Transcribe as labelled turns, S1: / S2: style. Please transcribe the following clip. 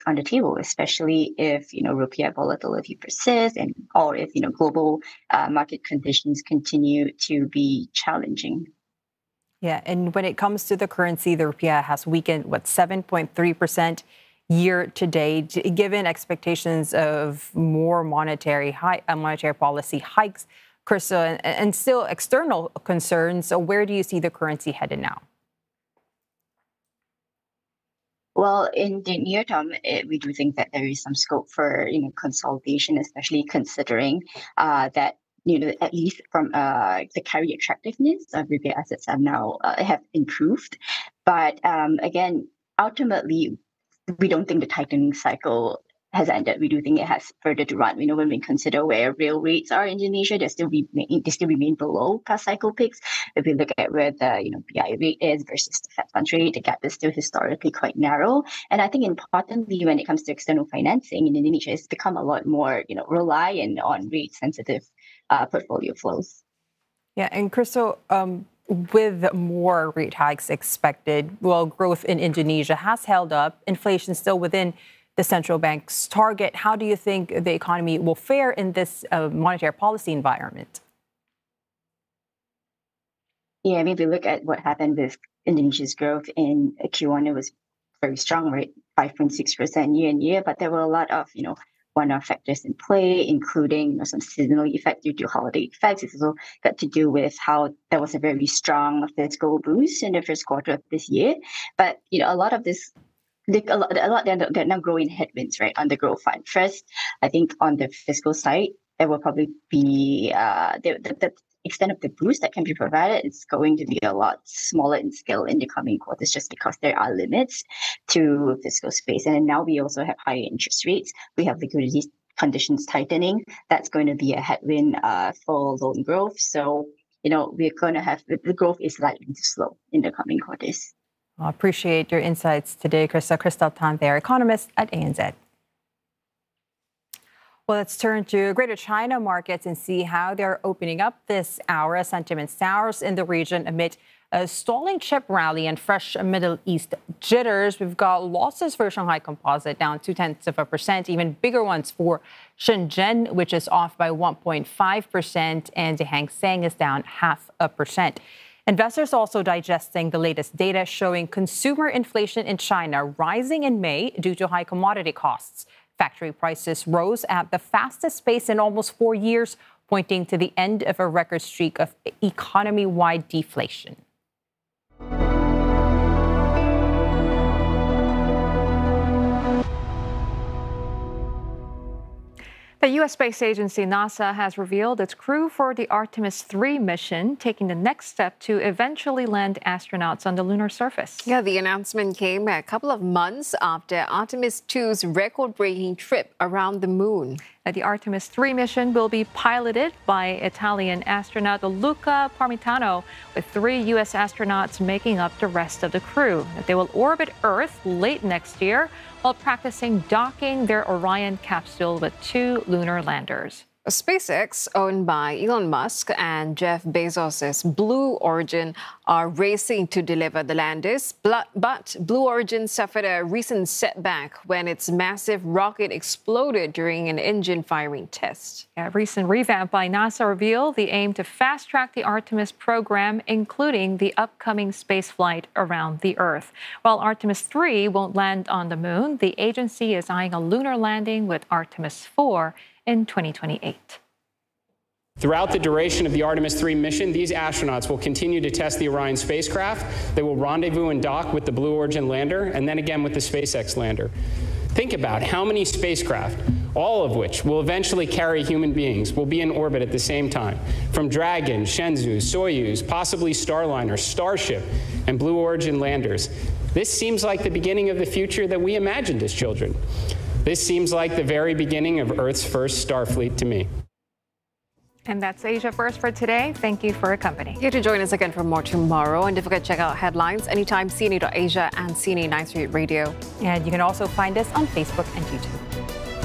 S1: on the table, especially if rupiah volatility persists and or if global market conditions continue to be challenging.
S2: Yeah, and when it comes to the currency, the rupiah has weakened 7.3% year to date, given expectations of more monetary policy hikes, Krista, and still external concerns. So where do you see the currency headed now?
S1: Well, in the near term, we do think that there is some scope for consolidation, especially considering that at least from the carry attractiveness of rupiah assets have improved. But again, ultimately, we don't think the tightening cycle has ended. We do think it has further to run. When we consider where real rates are in Indonesia, they still remain below past cycle peaks. If we look at where the BI rate is versus the Fed funds rate, the gap is still historically quite narrow. And I think importantly, when it comes to external financing in Indonesia, it's become a lot more reliant on rate sensitive portfolio flows.
S2: Yeah, and Crystal, with more rate hikes expected, growth in Indonesia has held up. Inflation still within the central bank's target. How do you think the economy will fare in this monetary policy environment?
S1: Yeah, I mean, if we look at what happened with Indonesia's growth in Q1, it was very strong, right? 5.6% year on year, but there were a lot of, one-off factors in play, including some seasonal effect due to holiday effects. It's also got to do with how there was a very strong fiscal boost in the first quarter of this year. But, a lot of this they're now growing headwinds, right, on the growth front. First, I think on the fiscal side, there will probably be the extent of the boost that can be provided is going to be a lot smaller in scale in the coming quarters, just because there are limits to fiscal space. And now we also have higher interest rates. We have liquidity conditions tightening. That's going to be a headwind for loan growth. So, we're going to have the growth is likely to slow in the coming quarters.
S2: I appreciate your insights today, Krista. Crystal Tan there, economist at ANZ. Well, let's turn to Greater China markets and see how they're opening up this hour. Sentiment sours in the region amid a stalling chip rally and fresh Middle East jitters. We've got losses for Shanghai Composite down 0.2%, even bigger ones for Shenzhen, which is off by 1.5%, and the Hang Seng is down 0.5%. Investors also digesting the latest data showing consumer inflation in China rising in May due to high commodity costs. Factory prices rose at the fastest pace in almost 4 years, pointing to the end of a record streak of economy-wide deflation. The U.S. space agency NASA has revealed its crew for the Artemis 3 mission, taking the next step to eventually land astronauts on the lunar surface.
S3: Yeah, the announcement came a couple of months after Artemis 2's record-breaking trip around the moon.
S2: The Artemis 3 mission will be piloted by Italian astronaut Luca Parmitano, with 3 U.S. astronauts making up the rest of the crew. They will orbit Earth late next year while practicing docking their Orion capsule with 2 lunar landers.
S3: SpaceX, owned by Elon Musk and Jeff Bezos' Blue Origin, are racing to deliver the landers. But Blue Origin suffered a recent setback when its massive rocket exploded during an engine firing test.
S2: A recent revamp by NASA revealed the aim to fast-track the Artemis program, including the upcoming spaceflight around the Earth. While Artemis 3 won't land on the moon, the agency is eyeing a lunar landing with Artemis 4 in 2028.
S4: Throughout the duration of the Artemis 3 mission, these astronauts will continue to test the Orion spacecraft. They will rendezvous and dock with the Blue Origin lander and then again with the SpaceX lander. Think about how many spacecraft, all of which will eventually carry human beings, will be in orbit at the same time. From Dragon, Shenzhou, Soyuz, possibly Starliner, Starship, and Blue Origin landers. This seems like the beginning of the future that we imagined as children. This seems like the very beginning of Earth's first Starfleet to me.
S2: And that's Asia First for today. Thank you for your company.
S3: Here to join us again for more tomorrow. And don't forget to check out headlines anytime, CNA.Asia and CNA 938 Radio.
S2: And you can also find us on Facebook and YouTube.